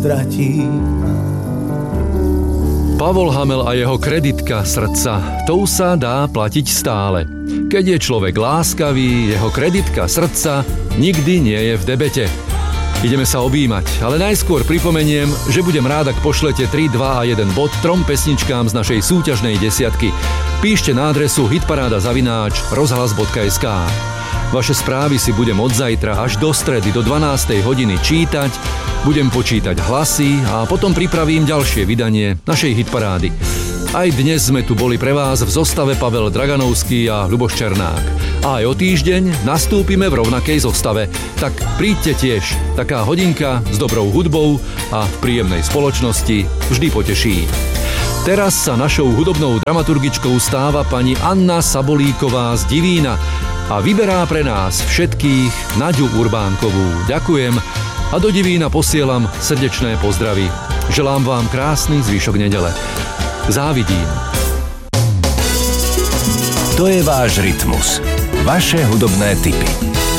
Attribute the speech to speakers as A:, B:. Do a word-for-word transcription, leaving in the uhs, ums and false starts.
A: stratí.
B: Pavol Hamel a jeho kreditka srdca, tou sa dá platiť stále. Keď je človek láskavý, jeho kreditka srdca nikdy nie je v debete. Ideme sa objímať, ale najskôr pripomeniem, že budem rád, ak pošlete tri, dva a jeden bod trom pesničkám z našej súťažnej desiatky. Píšte na adresu hitparáda zavináč rozhlas bodka es ká. Vaše správy si budem od zajtra až do stredy do dvanástej hodiny čítať, budem počítať hlasy a potom pripravím ďalšie vydanie našej hitparády. Aj dnes sme tu boli pre vás v zostave Pavel Draganovský a Ľuboš Černák. A aj o týždeň nastúpime v rovnakej zostave. Tak príďte tiež, taká hodinka s dobrou hudbou a v príjemnej spoločnosti vždy poteší. Teraz sa našou hudobnou dramaturgičkou stáva pani Anna Sabolíková z Divína a vyberá pre nás všetkých Naďu Urbánkovú. Ďakujem a do Divína posielam srdečné pozdravy. Želám vám krásny zvyšok nedele. Závidím.
C: To je váš rytmus. Vaše hudobné tipy.